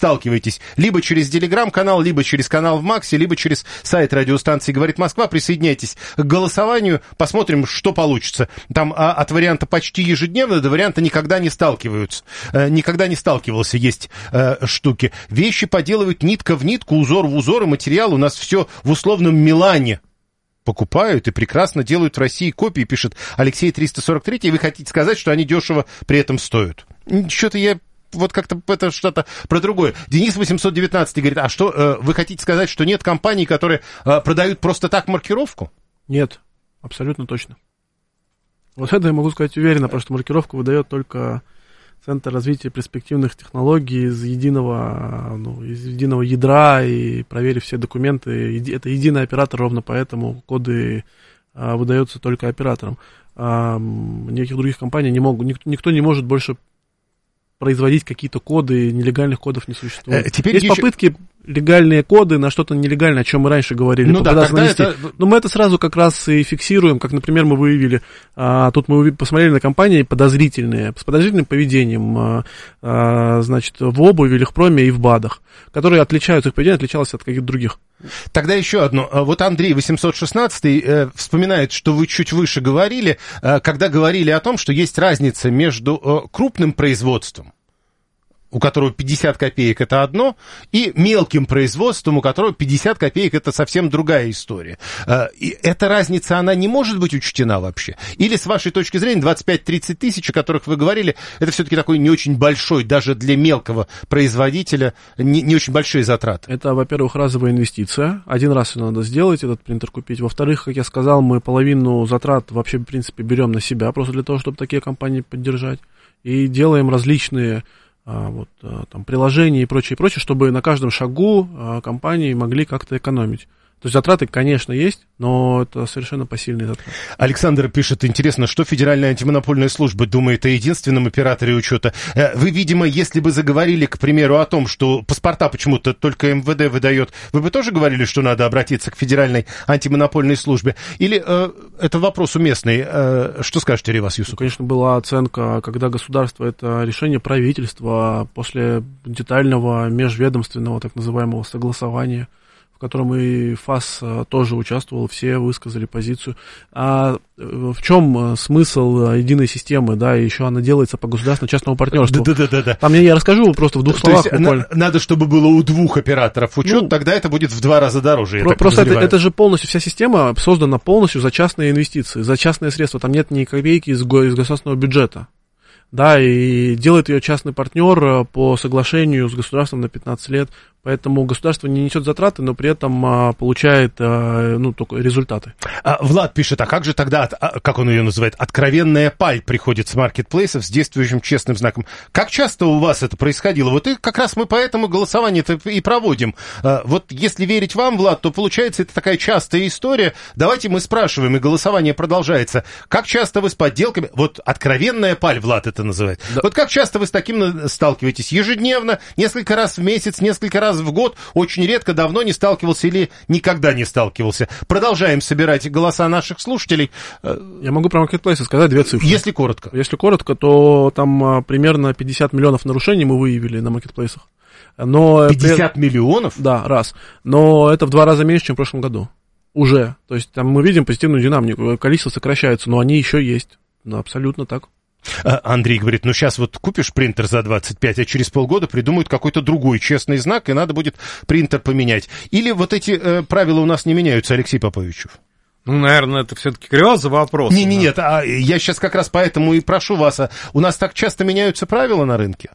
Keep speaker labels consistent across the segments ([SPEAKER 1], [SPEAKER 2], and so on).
[SPEAKER 1] сталкиваетесь либо через телеграм-канал, либо через канал в Максе, либо через сайт радиостанции «Говорит Москва». Присоединяйтесь к голосованию, посмотрим, что получится. Там от варианта почти ежедневно до варианта никогда не сталкиваются. Никогда не сталкивался, есть штуки. Вещи поделывают нитка в нитку, узор в узор, и материал у нас все в условном Милане покупают и прекрасно делают в России копии, пишет Алексей 343, и вы хотите сказать, что они дешево при этом стоят. Что-то я... Вот как-то это что-то про другое. Денис 819 говорит, а что, вы хотите сказать, что нет компаний, которые продают просто так маркировку?
[SPEAKER 2] Нет, абсолютно точно. Вот это я могу сказать уверенно, потому что маркировку выдает только Центр развития перспективных технологий из единого ядра, и проверив все документы, это единый оператор, ровно поэтому коды выдаются только операторам. Никаких других компаний не могут, никто не может больше производить какие-то коды, нелегальных кодов не существует.
[SPEAKER 1] Теперь
[SPEAKER 2] есть попытки легальные коды на что-то нелегальное, о чем мы раньше говорили.
[SPEAKER 1] Ну да, когда это...
[SPEAKER 2] Но мы это сразу как раз и фиксируем, как, например, мы выявили, тут мы посмотрели на компании подозрительные, с подозрительным поведением, значит, в обуви, легпроме и в БАДах, которые отличаются, их поведение отличалось от каких-то других.
[SPEAKER 1] Тогда еще одно. Вот Андрей 816 вспоминает, что вы чуть выше говорили, когда говорили о том, что есть разница между крупным производством, у которого 50 копеек это одно, и мелким производством, у которого 50 копеек это совсем другая история. И эта разница, она не может быть учтена вообще? Или, с вашей точки зрения, 25-30 тысяч, о которых вы говорили, это все-таки такой не очень большой, даже для мелкого производителя, не очень большие затраты?
[SPEAKER 2] Это, во-первых, разовая инвестиция. Один раз ее надо сделать, этот принтер купить. Во-вторых, как я сказал, мы половину затрат вообще, в принципе, берем на себя, просто для того, чтобы такие компании поддержать. И делаем различные там, приложения и прочее, чтобы на каждом шагу компании могли как-то экономить. То есть затраты, конечно, есть, но это совершенно посильные затраты.
[SPEAKER 1] Александр пишет, интересно, что Федеральная антимонопольная служба думает о единственном операторе учета. Вы, видимо, если бы заговорили, к примеру, о том, что паспорта почему-то только МВД выдает, вы бы тоже говорили, что надо обратиться к Федеральной антимонопольной службе? Или это вопрос уместный? Что скажете, Ревас Юсуп?
[SPEAKER 2] Конечно, была оценка, когда государство, это решение правительства после детального межведомственного так называемого согласования, в котором и ФАС тоже участвовал, все высказали позицию. А в чем смысл единой системы, да, и еще она делается по государственно-частному партнерству?
[SPEAKER 1] Да.
[SPEAKER 2] Там я расскажу просто в двух словах.
[SPEAKER 1] Надо, чтобы было у двух операторов учет, тогда это будет в 2 раза дороже.
[SPEAKER 2] Просто это же полностью, вся система создана полностью за частные инвестиции, за частные средства. Там нет ни копейки из государственного бюджета. Да, и делает ее частный партнер по соглашению с государством на 15 лет. Поэтому государство не несет затраты, но при этом получает только результаты.
[SPEAKER 1] Влад пишет, а как же тогда, как он ее называет, откровенная паль приходит с маркетплейсов с действующим честным знаком? Как часто у вас это происходило? Вот и как раз мы поэтому голосование-то и проводим. Вот если верить вам, Влад, то получается это такая частая история. Давайте мы спрашиваем, и голосование продолжается. Как часто вы с подделками... Вот откровенная паль, Влад это называет. Да. Вот как часто вы с таким сталкиваетесь? Ежедневно, несколько раз в месяц, несколько раз в год, очень редко, давно не сталкивался или никогда не сталкивался. Продолжаем собирать голоса наших слушателей.
[SPEAKER 2] Я могу про маркетплейсы сказать 2 цифры.
[SPEAKER 1] Если коротко.
[SPEAKER 2] Если коротко, то там примерно 50 миллионов нарушений мы выявили на маркетплейсах. Но
[SPEAKER 1] 50 миллионов?
[SPEAKER 2] Да, раз. Но это в 2 раза меньше, чем в прошлом году. Уже. То есть там мы видим позитивную динамику. Количество сокращается, но они еще есть. Да, абсолютно так.
[SPEAKER 1] Андрей говорит, сейчас вот купишь принтер за 25, а через полгода придумают какой-то другой честный знак, и надо будет принтер поменять. Или вот эти правила у нас не меняются, Алексей Поповичев?
[SPEAKER 3] Наверное, это все-таки кривоза вопрос.
[SPEAKER 1] Нет, я сейчас как раз поэтому и прошу вас, у нас так часто меняются правила на рынке?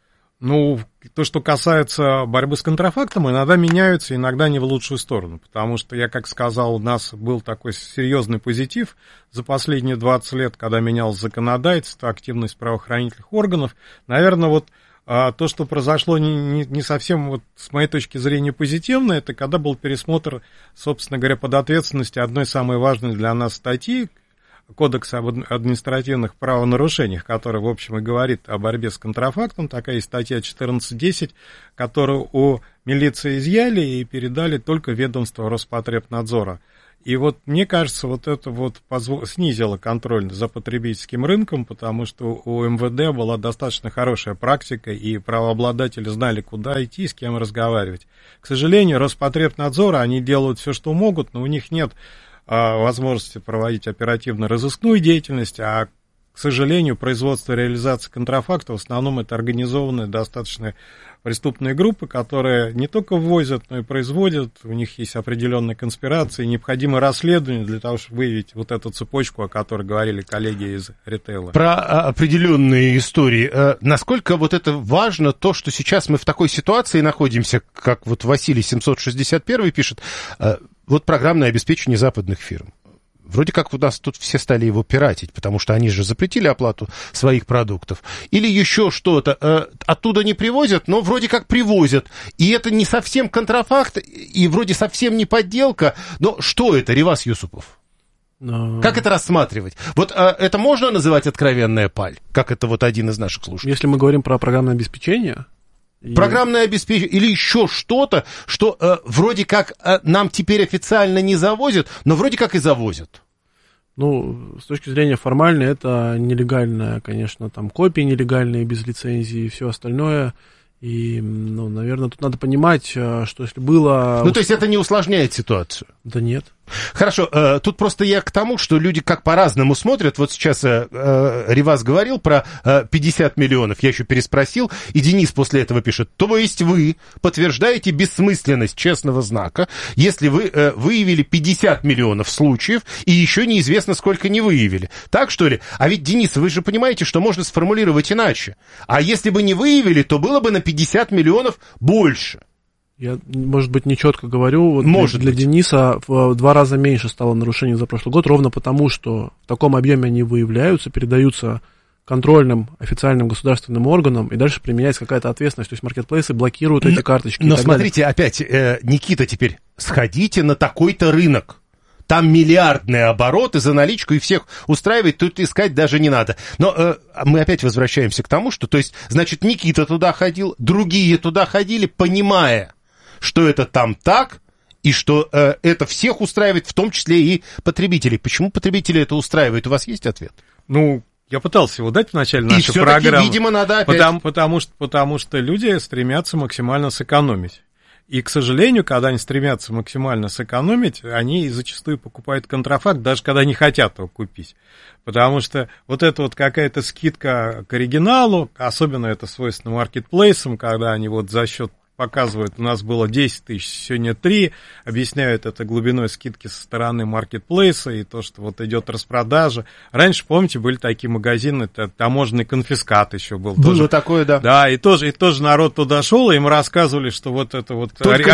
[SPEAKER 3] То, что касается борьбы с контрафактом, иногда меняются, иногда не в лучшую сторону. Потому что, я как сказал, у нас был такой серьезный позитив за последние 20 лет, когда менялось законодательство, активность правоохранительных органов. Наверное, то, что произошло не совсем, с моей точки зрения, позитивно, это когда был пересмотр, собственно говоря, под ответственностью одной самой важной для нас статьи, Кодекса об административных правонарушениях, который, в общем, и говорит о борьбе с контрафактом, такая статья 14.10, которую у милиции изъяли и передали только ведомству Роспотребнадзора. И вот мне кажется, вот это вот снизило контроль за потребительским рынком, потому что у МВД была достаточно хорошая практика, и правообладатели знали, куда идти и с кем разговаривать. К сожалению, Роспотребнадзор, они делают все, что могут, но у них нет возможности проводить оперативно-розыскную деятельность, а, к сожалению, производство и реализация контрафакта в основном это организованные достаточно преступные группы, которые не только ввозят, но и производят, у них есть определенные конспирации, необходимо расследование для того, чтобы выявить вот эту цепочку, о которой говорили коллеги из ритейла.
[SPEAKER 1] Про определенные истории. Насколько вот это важно, то, что сейчас мы в такой ситуации находимся, как вот Василий 761 пишет, вот программное обеспечение западных фирм. Вроде как у нас тут все стали его пиратить, потому что они же запретили оплату своих продуктов. Или еще что-то. Оттуда не привозят, но вроде как привозят. И это не совсем контрафакт, и вроде совсем не подделка. Но что это, Ривас Юсупов? Как это рассматривать? Вот это можно называть откровенная паль, как это вот один из наших слушателей?
[SPEAKER 2] Если мы говорим про программное обеспечение...
[SPEAKER 1] Программное обеспечение или еще что-то, что вроде как нам теперь официально не завозят, но вроде как и завозят.
[SPEAKER 2] Ну, с точки зрения формальной, это нелегальная, конечно, там копии нелегальные, без лицензии и все остальное. И, ну, наверное, тут надо понимать, что если было...
[SPEAKER 1] Ну, то есть это не усложняет ситуацию?
[SPEAKER 2] Да нет.
[SPEAKER 1] Хорошо, тут просто я к тому, что люди как по-разному смотрят. Вот сейчас Ривас говорил про 50 миллионов, я еще переспросил, и Денис после этого пишет: то есть вы подтверждаете бессмысленность честного знака, если вы выявили 50 миллионов случаев, и еще неизвестно, сколько не выявили. Так, что ли? А ведь, Денис, вы же понимаете, что можно сформулировать иначе. А если бы не выявили, то было бы на 50 миллионов больше.
[SPEAKER 2] Я, может быть, нечетко говорю. Вот
[SPEAKER 1] может
[SPEAKER 2] для
[SPEAKER 1] быть.
[SPEAKER 2] Дениса в 2 раза меньше стало нарушений за прошлый год, ровно потому, что в таком объеме они выявляются, передаются контрольным официальным государственным органам, и дальше применяется какая-то ответственность. То есть маркетплейсы блокируют эти карточки.
[SPEAKER 1] Но смотрите, опять, Никита, теперь сходите на такой-то рынок. Там миллиардные обороты за наличку, и всех устраивать тут искать даже не надо. Но мы опять возвращаемся к тому, что, то есть, значит, Никита туда ходил, другие туда ходили, понимая, что это там так, и что это всех устраивает, в том числе и потребителей. Почему потребители это устраивают? У вас есть ответ?
[SPEAKER 3] Ну, я пытался его дать в начале нашей
[SPEAKER 1] программы. И
[SPEAKER 3] программы.
[SPEAKER 1] видимо, надо опять...
[SPEAKER 3] Потому что люди стремятся максимально сэкономить. И, к сожалению, когда они стремятся максимально сэкономить, они зачастую покупают контрафакт, даже когда не хотят его купить. Потому что вот это вот какая-то скидка к оригиналу, особенно это свойственно маркетплейсам, когда они вот за счет показывают, у нас было 10 тысяч, сегодня 3, объясняют это глубиной скидки со стороны маркетплейса и то, что вот идет распродажа. Раньше, помните, были такие магазины, это таможенный конфискат еще был.
[SPEAKER 1] Было
[SPEAKER 3] тоже,
[SPEAKER 1] такое, да.
[SPEAKER 3] Да, и тоже народ туда шел, и им рассказывали, что вот это вот...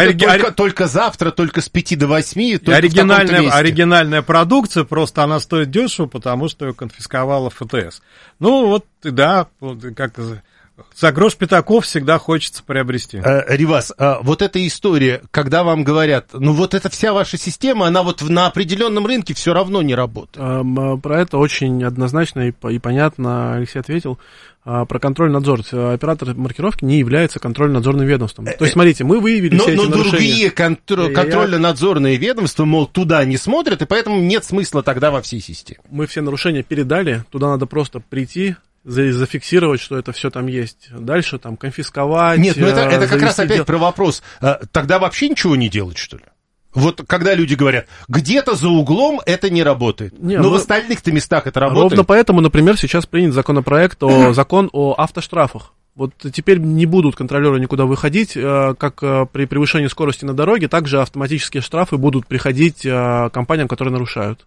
[SPEAKER 1] Только завтра, только с 5 до 8, только
[SPEAKER 3] оригинальная продукция, просто она стоит дешево, потому что ее конфисковала ФТС. Ну, вот, да, как... За грош пятаков всегда хочется приобрести.
[SPEAKER 1] Ривас, вот эта история, когда вам говорят, ну вот эта вся ваша система, она вот на определенном рынке все равно не работает.
[SPEAKER 2] Про это очень однозначно и понятно Алексей ответил. Про контроль-надзор. Оператор маркировки не является контрольно-надзорным ведомством. То есть, смотрите, мы выявили все эти нарушения. Но другие контрольно-надзорные ведомства, мол, туда не смотрят, и поэтому нет смысла тогда во всей системе. Мы все нарушения передали, туда надо просто прийти, зафиксировать, что это все там есть. Дальше там конфисковать.
[SPEAKER 1] Нет, ну это как раз опять про вопрос. Тогда вообще ничего не делать, что ли? Вот когда люди говорят, где-то за углом это не работает, но в остальных-то местах это работает.
[SPEAKER 2] Ровно поэтому, например, сейчас принят закон о автоштрафах. Вот теперь не будут контролеры никуда выходить, как при превышении скорости на дороге, также автоматические штрафы будут приходить компаниям, которые нарушают.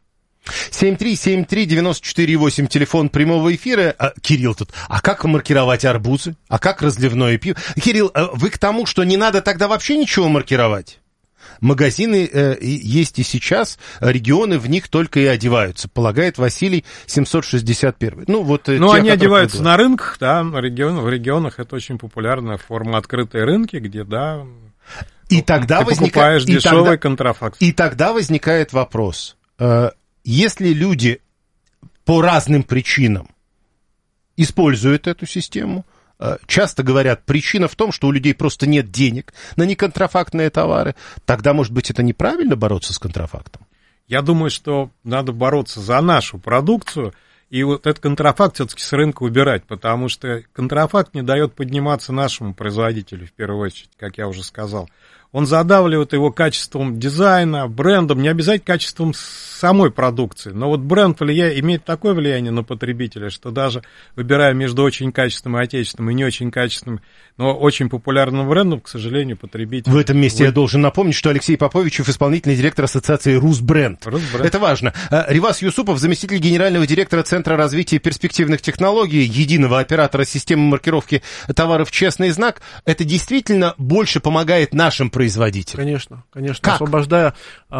[SPEAKER 1] 7373948, телефон прямого эфира. Кирилл тут. А как маркировать арбузы? А как разливное пиво? Кирилл, вы к тому, что не надо тогда вообще ничего маркировать? Магазины есть и сейчас, регионы в них только и одеваются, полагает Василий 761.
[SPEAKER 3] Они одеваются на рынках, да, в регионах это очень популярная форма открытые рынки, где, да,
[SPEAKER 1] и тогда
[SPEAKER 3] покупаешь дешевый контрафакт.
[SPEAKER 1] И тогда возникает вопрос. Если люди по разным причинам используют эту систему, часто говорят, причина в том, что у людей просто нет денег на неконтрафактные товары, тогда, может быть, это неправильно бороться с контрафактом?
[SPEAKER 3] Я думаю, что надо бороться за нашу продукцию, и вот этот контрафакт все-таки с рынка убирать, потому что контрафакт не дает подниматься нашему производителю, в первую очередь, как я уже сказал. Он задавливает его качеством дизайна, брендом, не обязательно качеством самой продукции. Но вот бренд имеет такое влияние на потребителя, что даже выбирая между очень качественным отечественным и не очень качественным, но очень популярным брендом, к сожалению, потребитель...
[SPEAKER 1] В этом месте я должен напомнить, что Алексей Поповичев, исполнительный директор ассоциации «Русбренд». Это важно. Ривас Юсупов, заместитель генерального директора Центра развития перспективных технологий, единого оператора системы маркировки товаров «Честный знак». Это действительно больше помогает нашим производителям?
[SPEAKER 2] Конечно, конечно.
[SPEAKER 1] Как?
[SPEAKER 2] Освобождая...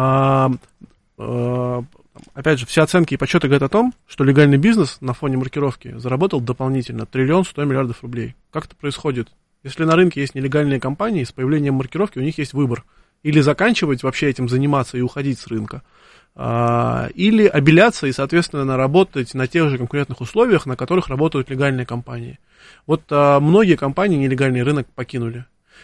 [SPEAKER 2] Опять же, все оценки и подсчеты говорят о том, что легальный бизнес на фоне маркировки заработал дополнительно 1 100 000 000 000 рублей. Как это происходит? Если на рынке есть нелегальные компании, с появлением маркировки у них есть выбор. Или заканчивать вообще этим заниматься и уходить с рынка, или обеляться и, соответственно, работать на тех же конкурентных условиях, на которых работают легальные компании. Вот многие компании нелегальный рынок покинули,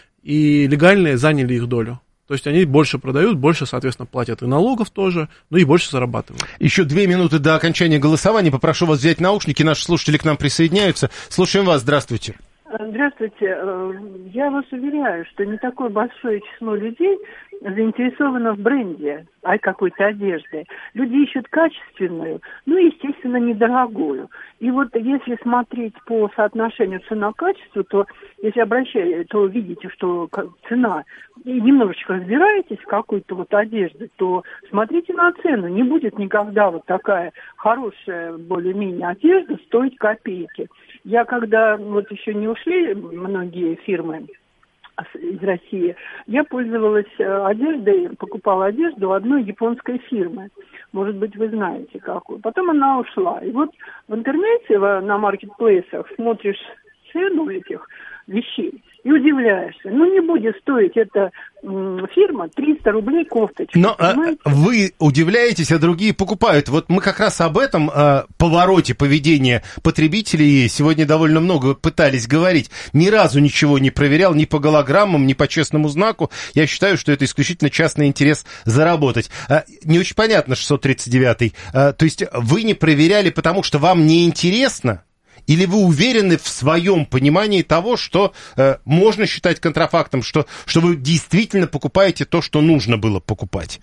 [SPEAKER 2] и легальные заняли их долю. То есть они больше продают, больше, соответственно, платят и налогов тоже, ну и больше зарабатывают.
[SPEAKER 1] Еще 2 минуты до окончания голосования. Попрошу вас взять наушники. Наши слушатели к нам присоединяются. Слушаем вас. Здравствуйте.
[SPEAKER 4] Здравствуйте. Я вас уверяю, что не такое большое число людей заинтересовано в бренде, какой-то одежды. Люди ищут качественную, ну, естественно, недорогую. И вот если смотреть по соотношению цена-качество, то если то видите, что цена, и немножечко разбираетесь в какой-то вот одежде, то смотрите на цену. Не будет никогда вот такая хорошая, более-менее одежда стоить копейки. Я когда вот еще не ушли многие фирмы из России, я пользовалась одеждой, покупала одежду у одной японской фирмы. Может быть, вы знаете какую. Потом она ушла. И вот в интернете, на маркетплейсах смотришь цену этих вещей и удивляешься. Ну, не будет стоить эта фирма 300 рублей кофточка.
[SPEAKER 1] Но вы удивляетесь, а другие покупают. Вот мы как раз об этом повороте поведения потребителей сегодня довольно много пытались говорить. Ни разу ничего не проверял, ни по голограммам, ни по честному знаку. Я считаю, что это исключительно частный интерес заработать. Не очень понятно 639-й. То есть вы не проверяли, потому что вам не интересно? Или вы уверены в своем понимании того, что можно считать контрафактом, что вы действительно покупаете то, что нужно было покупать?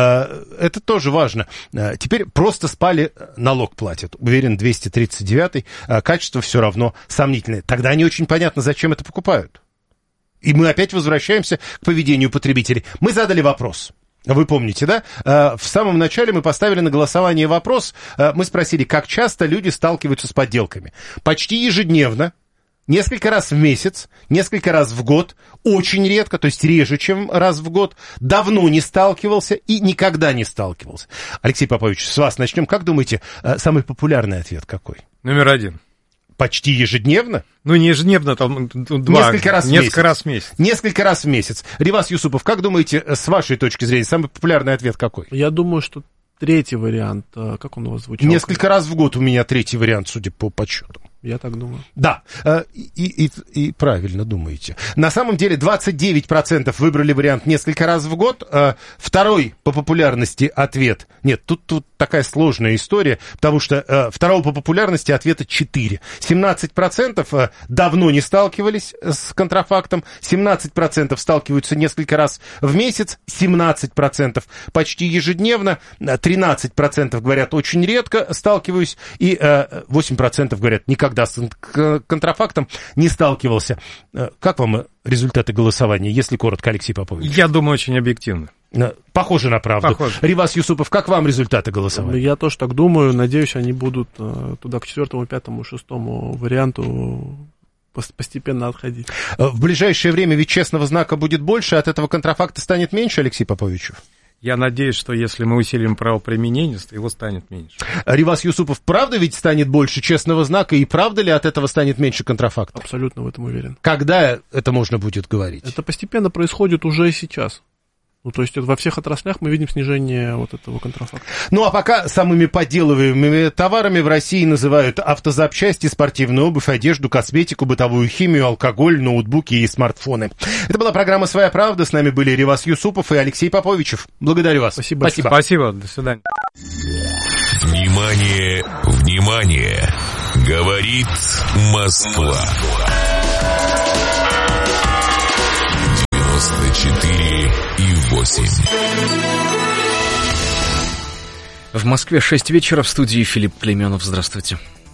[SPEAKER 1] Это тоже важно. Теперь просто спали, налог платят. Уверен, 239-й, качество все равно сомнительное. Тогда не очень понятно, зачем это покупают. И мы опять возвращаемся к поведению потребителей. Мы задали вопрос. Вы помните, да? В самом начале мы поставили на голосование вопрос. Мы спросили, как часто люди сталкиваются с подделками. Почти ежедневно, несколько раз в месяц, несколько раз в год, очень редко, то есть реже, чем раз в год, давно не сталкивался и никогда не сталкивался. Алексей Попович, с вас начнем. Как думаете, самый популярный ответ какой?
[SPEAKER 3] Номер 1.
[SPEAKER 1] Почти ежедневно?
[SPEAKER 3] Ну, не ежедневно, там
[SPEAKER 1] несколько раз в
[SPEAKER 3] месяц.
[SPEAKER 1] Несколько раз в месяц. Ривас Юсупов, как думаете, с вашей точки зрения, самый популярный ответ какой?
[SPEAKER 2] Я думаю, что третий вариант, как он у вас звучал?
[SPEAKER 1] Несколько раз в год у меня третий вариант, судя по подсчетам.
[SPEAKER 2] Я так думаю.
[SPEAKER 1] Да, и правильно думаете. На самом деле 29% выбрали вариант несколько раз в год. Второй по популярности ответ. Нет, тут такая сложная история, потому что второго по популярности ответа 4. 17% давно не сталкивались с контрафактом, 17% сталкиваются несколько раз в месяц, 17% почти ежедневно, 13% говорят очень редко сталкиваюсь, и 8% говорят никогда с контрафактом не сталкивался. Как вам результаты голосования, если коротко, Алексей Попович?
[SPEAKER 3] Я думаю, очень объективно.
[SPEAKER 1] Похоже на правду.
[SPEAKER 3] Похоже.
[SPEAKER 1] Ривас Юсупов, как вам результаты голосования?
[SPEAKER 2] Я тоже так думаю. Надеюсь, они будут туда к 4-му, 5-му, 6-му варианту постепенно отходить.
[SPEAKER 1] В ближайшее время ведь честного знака будет больше, от этого контрафакта станет меньше, Алексей Попович?
[SPEAKER 3] Я надеюсь, что если мы усилим правоприменение, его станет меньше.
[SPEAKER 1] Ривас Юсупов, правда ведь станет больше честного знака, и правда ли от этого станет меньше контрафакта?
[SPEAKER 2] Абсолютно в этом уверен.
[SPEAKER 1] Когда это можно будет говорить?
[SPEAKER 2] Это постепенно происходит уже сейчас. Ну, то есть во всех отраслях мы видим снижение вот этого контрафакта.
[SPEAKER 1] Ну, а пока самыми подделываемыми товарами в России называют автозапчасти, спортивную обувь, одежду, косметику, бытовую химию, алкоголь, ноутбуки и смартфоны. Это была программа «Своя правда». С нами были Ревас Юсупов и Алексей Поповичев. Благодарю вас.
[SPEAKER 2] Спасибо.
[SPEAKER 3] Спасибо. До свидания.
[SPEAKER 5] Внимание, внимание! Говорит Москва. 94,8.
[SPEAKER 6] В Москве 6 вечера, в студии Филипп Клейменов. Здравствуйте.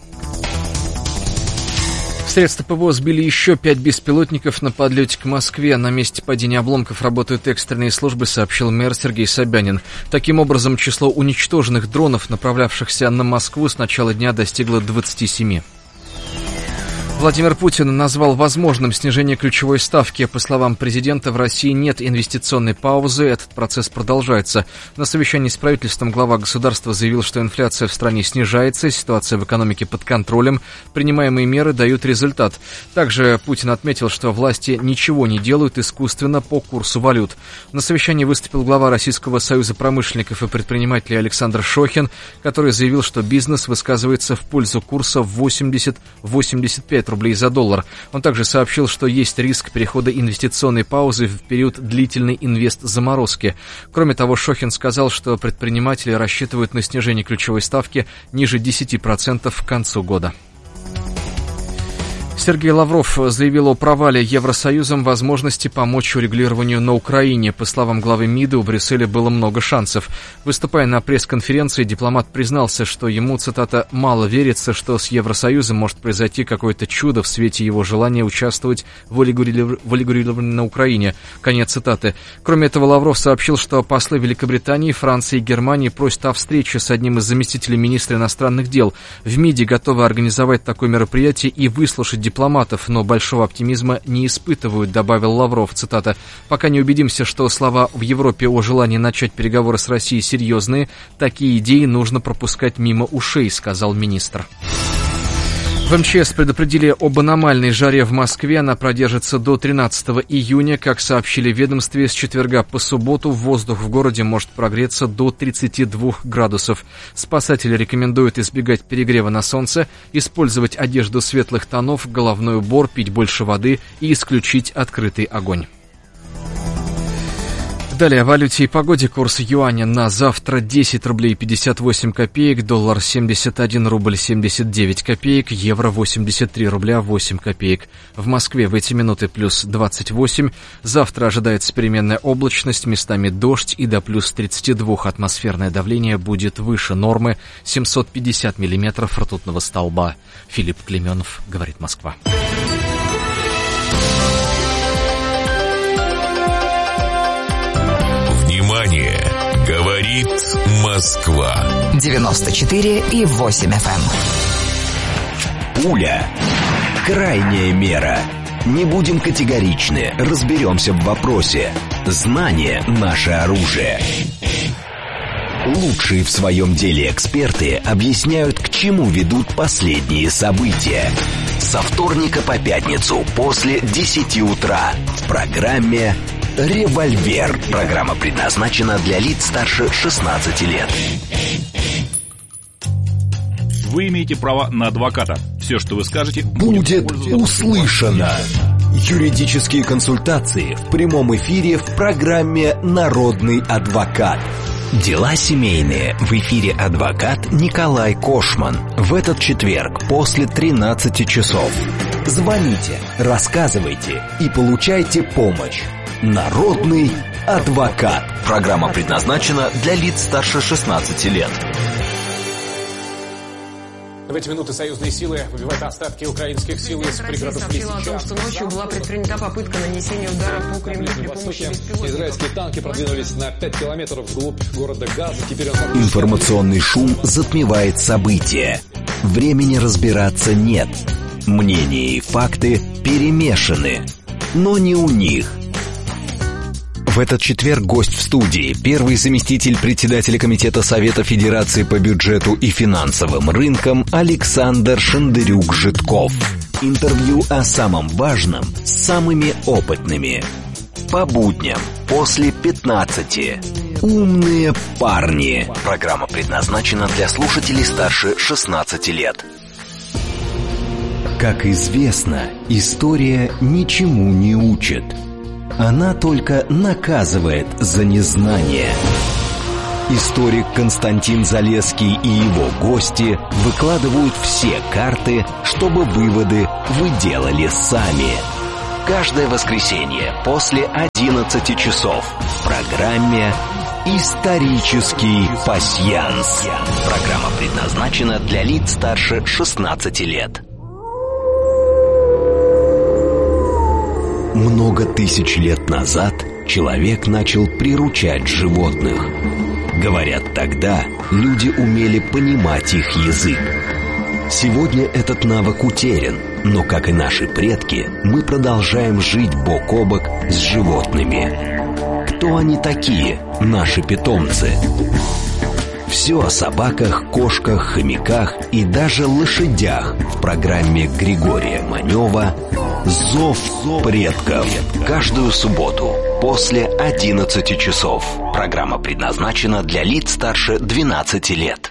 [SPEAKER 6] Средства ПВО сбили еще 5 беспилотников на подлете к Москве. На месте падения обломков работают экстренные службы, сообщил мэр Сергей Собянин. Таким образом, число уничтоженных дронов, направлявшихся на Москву, с начала дня достигло 27. Владимир Путин назвал возможным снижение ключевой ставки. По словам президента, в России нет инвестиционной паузы, этот процесс продолжается. На совещании с правительством глава государства заявил, что инфляция в стране снижается, ситуация в экономике под контролем, принимаемые меры дают результат. Также Путин отметил, что власти ничего не делают искусственно по курсу валют. На совещании выступил глава Российского союза промышленников и предпринимателей Александр Шохин, который заявил, что бизнес высказывается в пользу курса 80-85 рублей за доллар. Он также сообщил, что есть риск перехода инвестиционной паузы в период длительной инвест-заморозки. Кроме того, Шохин сказал, что предприниматели рассчитывают на снижение ключевой ставки ниже 10% к концу года. Сергей Лавров заявил о провале Евросоюзом возможности помочь урегулированию на Украине. По словам главы МИДа, у Брюсселя было много шансов. Выступая на пресс-конференции, дипломат признался, что ему, цитата, «мало верится, что с Евросоюзом может произойти какое-то чудо в свете его желания участвовать в урегулировании на Украине». Конец цитаты. Кроме этого, Лавров сообщил, что послы Великобритании, Франции и Германии просят о встрече с одним из заместителей министра иностранных дел. В МИДе готовы организовать такое мероприятие и выслушать дипломатов, но большого оптимизма не испытывают, добавил Лавров, цитата. «Пока не убедимся, что слова в Европе о желании начать переговоры с Россией серьезные, такие идеи нужно пропускать мимо ушей», сказал министр. В МЧС предупредили об аномальной жаре в Москве. Она продержится до 13 июня. Как сообщили в ведомстве, с четверга по субботу воздух в городе может прогреться до 32 градусов. Спасатели рекомендуют избегать перегрева на солнце, использовать одежду светлых тонов, головной убор, пить больше воды и исключить открытый огонь. Далее о валюте и погоде. Курс юаня на завтра 10 рублей 58 копеек, доллар 71 рубль 79 копеек, евро 83 рубля 8 копеек. В Москве в эти минуты плюс 28. Завтра ожидается переменная облачность, местами дождь и до плюс 32. Атмосферное давление будет выше нормы 750 миллиметров ртутного столба. Филипп Клейменов, говорит Москва.
[SPEAKER 5] Внимание! Говорит Москва.
[SPEAKER 7] 94,8 FM.
[SPEAKER 8] Пуля. Крайняя мера. Не будем категоричны, разберемся в вопросе. Знание – наше оружие. Лучшие в своем деле эксперты объясняют, к чему ведут последние события. Со вторника по пятницу после 10 утра в программе «Револьвер». Программа предназначена для лиц старше 16 лет.
[SPEAKER 9] Вы имеете право на адвоката. Все, что вы скажете,
[SPEAKER 8] будет услышано. Юридические консультации в прямом эфире в программе «Народный адвокат». Дела семейные. В эфире адвокат Николай Кошман. В этот четверг после 13 часов. Звоните, рассказывайте и получайте помощь. Народный адвокат. Программа предназначена для лиц старше 16 лет.
[SPEAKER 10] В эти минуты союзные силы выбивают остатки украинских сил из пригородов Лисича.
[SPEAKER 11] Россия сообщила о том, что ночью была предпринята попытка нанесения удара по Кремлю при помощи беспилотников.
[SPEAKER 10] Израильские танки продвинулись на 5 километров вглубь города Газа. Теперь
[SPEAKER 8] Информационный шум затмевает события. Времени разбираться нет. Мнения и факты перемешаны. Но не у них. В этот четверг гость в студии, первый заместитель председателя Комитета Совета Федерации по бюджету и финансовым рынкам Александр Шандырюк-Житков. Интервью о самом важном с самыми опытными. По будням после 15. Умные парни. Программа предназначена для слушателей старше 16 лет. Как известно, история ничему не учит. Она только наказывает за незнание. Историк Константин Залесский и его гости выкладывают все карты, чтобы выводы вы делали сами. Каждое воскресенье после 11 часов в программе «Исторический пасьянс». Программа предназначена для лиц старше 16 лет. Много тысяч лет назад человек начал приручать животных. Говорят, тогда люди умели понимать их язык. Сегодня этот навык утерян, но, как и наши предки, мы продолжаем жить бок о бок с животными. Кто они такие, наши питомцы? Все о собаках, кошках, хомяках и даже лошадях в программе Григория Манева «Зов предков». Каждую субботу после 11 часов. Программа предназначена для лиц старше 12 лет.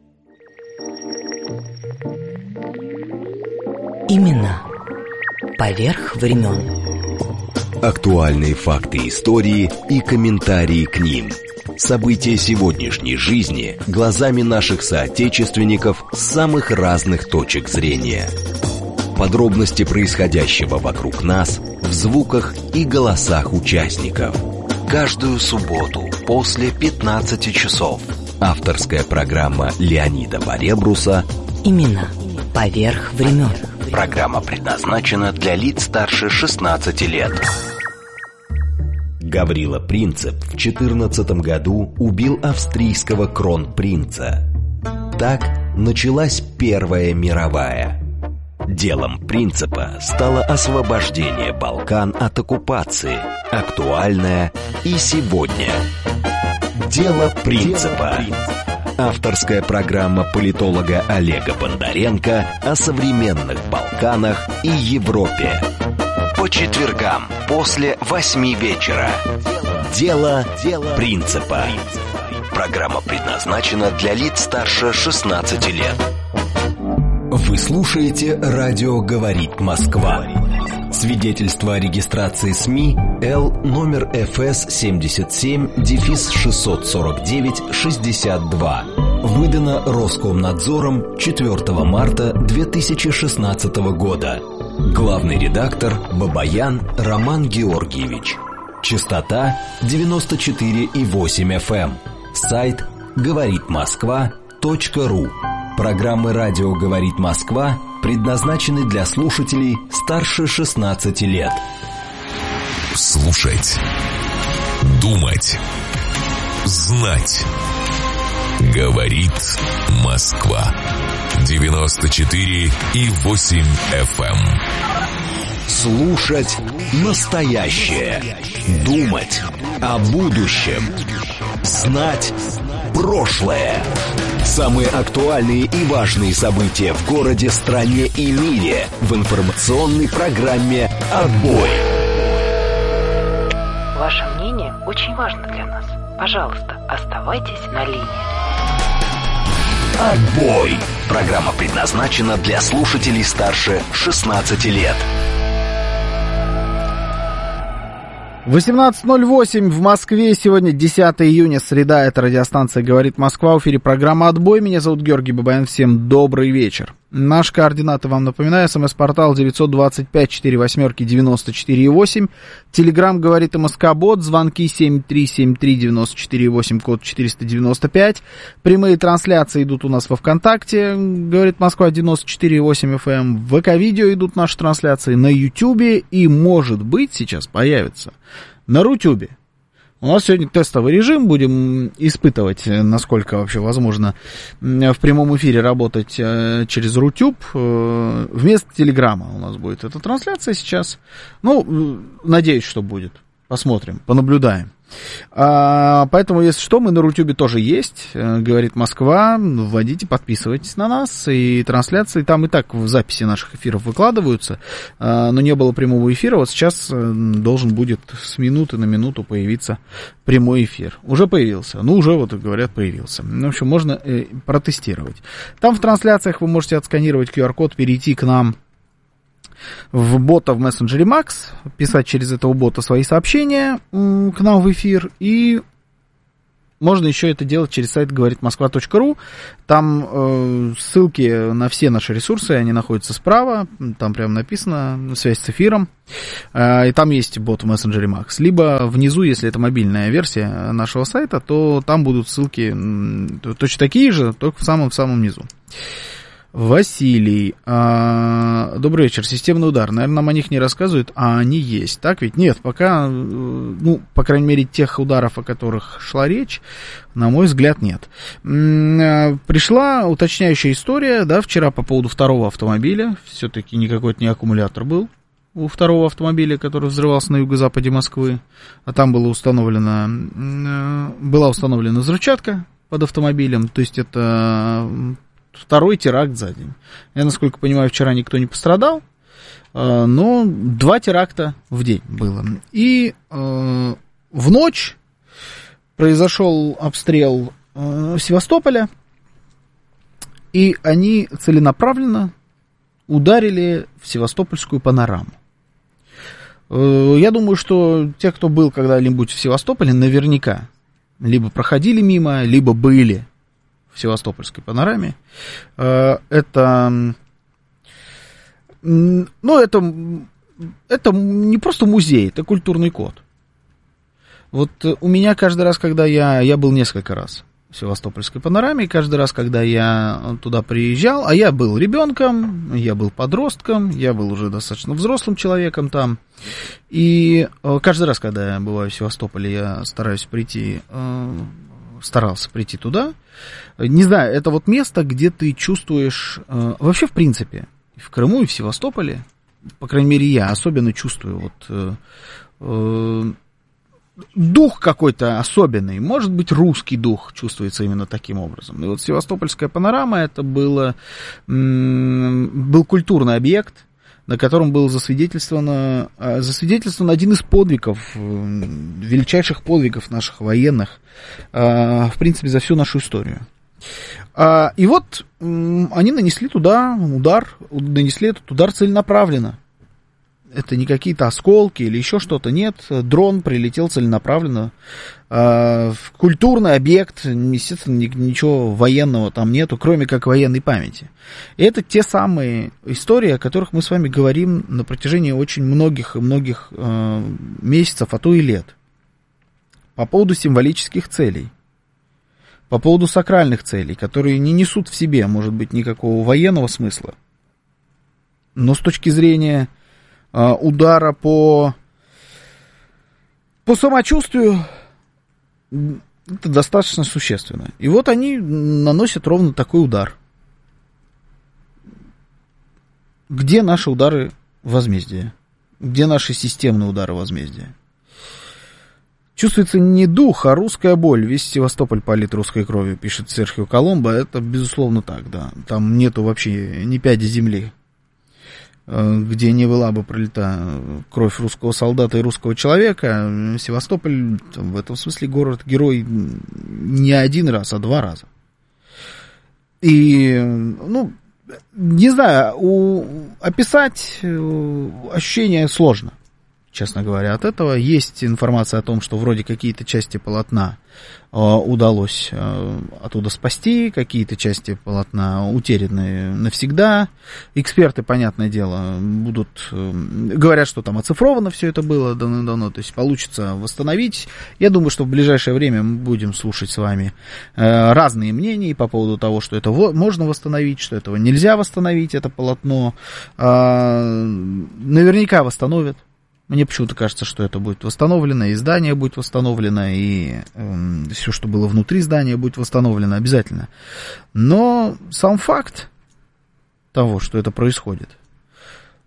[SPEAKER 7] Имена поверх времен.
[SPEAKER 8] Актуальные факты истории и комментарии к ним. События сегодняшней жизни глазами наших соотечественников с самых разных точек зрения. Подробности происходящего вокруг нас в звуках и голосах участников. Каждую субботу после 15 часов. Авторская программа Леонида Баребруса
[SPEAKER 7] «Имена поверх времен».
[SPEAKER 8] Программа предназначена для лиц старше 16 лет. Гаврила Принцип в 2014 году убил австрийского кронпринца. Так началась Первая мировая. Делом Принципа стало освобождение Балкан от оккупации, актуальное и сегодня. Дело Принципа. Авторская программа политолога Олега Бондаренко о современных Балканах и Европе. По четвергам после 8 вечера. Дело Принципа. Программа предназначена для лиц старше 16 лет. Вы слушаете «Радио говорит Москва». Свидетельство о регистрации СМИ Л номер ФС 77-649-62. Выдано Роскомнадзором 4 марта 2016 года. Главный редактор Бабаян Роман Георгиевич. Частота 94,8 FM. Сайт говоритмосква.ру. Программы «Радио говорит Москва» предназначены для слушателей старше 16 лет.
[SPEAKER 5] Слушать, думать, знать. Говорит Москва. 94,8 FM.
[SPEAKER 8] Слушать настоящее. Думать о будущем. Знать прошлое. Самые актуальные и важные события в городе, стране и мире в информационной программе «Отбой».
[SPEAKER 12] Ваше мнение очень важно для нас. Пожалуйста, оставайтесь на линии.
[SPEAKER 8] «Отбой». Программа предназначена для слушателей старше 16 лет.
[SPEAKER 13] 18:08 в Москве. Сегодня 10 июня, среда. Это радиостанция «Говорит Москва». В эфире программа «Отбой». Меня зовут Георгий Бабаян. Всем добрый вечер. Наши координаты вам напоминаю. СМС-портал 925-48-94-8. Телеграм «Говорит МСК-бот». Звонки 7373-94-8, код 495. Прямые трансляции идут у нас во ВКонтакте. «Говорит Москва» 94,8 FM. В ВК-видео идут наши трансляции на Ютьюбе. И, может быть, сейчас появится на Рутюбе. У нас сегодня тестовый режим, будем испытывать, насколько вообще возможно в прямом эфире работать через Рутюб. Вместо Телеграма у нас будет эта трансляция сейчас. Ну, надеюсь, что будет. Посмотрим, понаблюдаем. Поэтому, если что, мы на Рутюбе тоже есть, говорит Москва, вводите, подписывайтесь на нас, и трансляции там и так в записи наших эфиров выкладываются, но не было прямого эфира, вот сейчас должен будет с минуты на минуту появиться прямой эфир. Уже появился, уже вот, говорят, появился. В общем, можно протестировать. Там в трансляциях вы можете отсканировать QR-код, перейти к нам в бота в мессенджере Макс, писать через этого бота свои сообщения к нам в эфир, и можно еще это делать через сайт говоритмосква.ру. Там ссылки на все наши ресурсы, они находятся справа, там прям написано «Связь с эфиром», и там есть бот в мессенджере Макс. Либо внизу, если это мобильная версия нашего сайта, то там будут ссылки точно такие же, только в самом низу. Василий, добрый вечер, системный удар, наверное, нам о них не рассказывают, а они есть, так ведь? Нет, пока, по крайней мере, тех ударов, о которых шла речь, на мой взгляд, нет. Пришла уточняющая история, да, вчера по поводу второго автомобиля, все-таки никакой это не аккумулятор был у второго автомобиля, который взрывался на юго-западе Москвы, а там была установлена взрывчатка под автомобилем, то есть это второй теракт за день. Я, насколько понимаю, вчера никто не пострадал, но 2 теракта в день было. И в ночь произошел обстрел Севастополя, и они целенаправленно ударили в Севастопольскую панораму. Я думаю, что те, кто был когда-нибудь в Севастополе, наверняка либо проходили мимо, либо были в Севастопольской панораме. Это не просто музей, это культурный код. Вот у меня каждый раз, когда я был несколько раз в Севастопольской панораме, и каждый раз, когда я туда приезжал, а я был ребенком, я был подростком, я был уже достаточно взрослым человеком там, и каждый раз, когда я бываю в Севастополе, я старался прийти туда. Не знаю, это вот место, где ты чувствуешь, вообще в принципе, и в Крыму, и в Севастополе, по крайней мере я особенно чувствую дух какой-то особенный, может быть русский дух чувствуется именно таким образом. И вот Севастопольская панорама, это был культурный объект, на котором был засвидетельствован один из подвигов, величайших подвигов наших военных, в принципе, за всю нашу историю. И вот они нанесли этот удар целенаправленно. Это не какие-то осколки или еще что-то, нет, дрон прилетел целенаправленно в культурный объект, естественно, ничего военного там нету, кроме как военной памяти. И это те самые истории, о которых мы с вами говорим на протяжении очень многих месяцев, а то и лет. По поводу символических целей, по поводу сакральных целей, которые не несут в себе, может быть, никакого военного смысла, но с точки зрения удара по самочувствию, это достаточно существенно. И вот они наносят ровно такой удар. Где наши удары возмездия? Где наши системные удары возмездия? Чувствуется не дух, а русская боль. Весь Севастополь палит русской кровью, пишет Серхио Коломбо. Это, безусловно, так, да. Там нету вообще ни пяди земли, где не была бы пролита кровь русского солдата и русского человека. Севастополь в этом смысле город-герой не один раз, а 2 раза. И, не знаю, описать ощущение сложно, честно говоря, от этого. Есть информация о том, что вроде какие-то части полотна удалось оттуда спасти, какие-то части полотна утеряны навсегда. Эксперты, понятное дело, говорят, что там оцифровано все это было давно, то есть получится восстановить. Я думаю, что в ближайшее время мы будем слушать с вами разные мнения по поводу того, что это можно восстановить, что этого нельзя восстановить, это полотно. Наверняка восстановят. Мне почему-то кажется, что это будет восстановлено, и здание будет восстановлено, и все, что было внутри здания, будет восстановлено обязательно. Но сам факт того, что это происходит,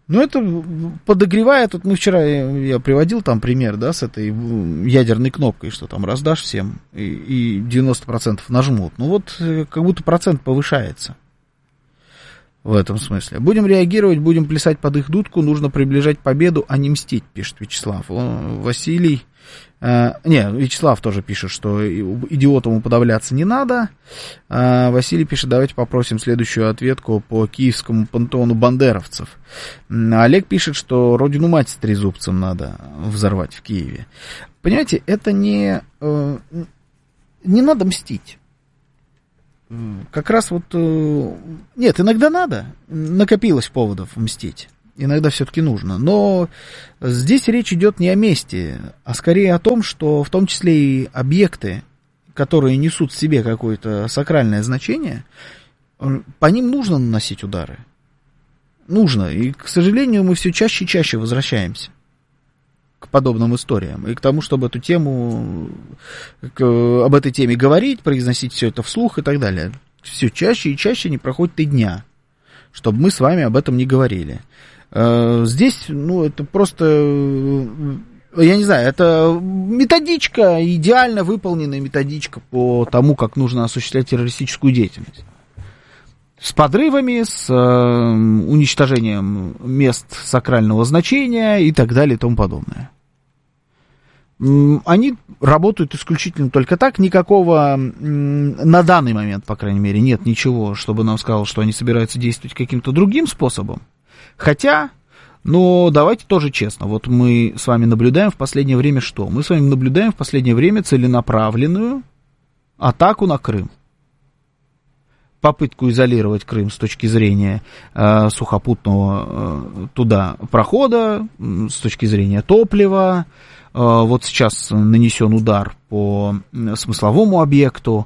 [SPEAKER 13] Ну, это подогревает, вот мы вчера, я приводил там пример, да, с этой ядерной кнопкой, что там раздашь всем, и 90% нажмут. Ну, вот как будто процент повышается в этом смысле. Будем реагировать, будем плясать под их дудку, нужно приближать победу, а не мстить, пишет Вячеслав. Василий... Вячеслав тоже пишет, что идиотам уподавляться не надо. Василий пишет, давайте попросим следующую ответку по киевскому пантеону бандеровцев. Олег пишет, что родину мать с трезубцем надо взорвать в Киеве. Понимаете, это не надо мстить. Как раз вот... Нет, иногда надо. Накопилось поводов мстить. Иногда все-таки нужно. Но здесь речь идет не о мести, а скорее о том, что в том числе и объекты, которые несут в себе какое-то сакральное значение, по ним нужно наносить удары. Нужно. И, к сожалению, мы все чаще и чаще возвращаемся к подобным историям. И к тому, чтобы эту тему, об этой теме говорить, произносить все это вслух и так далее. Все чаще и чаще не проходит и дня, чтобы мы с вами об этом не говорили. Здесь, это просто, я не знаю, это методичка, идеально выполненная методичка по тому, как нужно осуществлять террористическую деятельность. С подрывами, с уничтожением мест сакрального значения и так далее и тому подобное. Они работают исключительно только так, никакого, на данный момент, по крайней мере, нет ничего, чтобы нам сказал, что они собираются действовать каким-то другим способом. Хотя, давайте тоже честно, вот мы с вами наблюдаем в последнее время что? Мы с вами наблюдаем в последнее время целенаправленную атаку на Крым. Попытку изолировать Крым с точки зрения сухопутного туда прохода, с точки зрения топлива. Вот сейчас нанесен удар по смысловому объекту.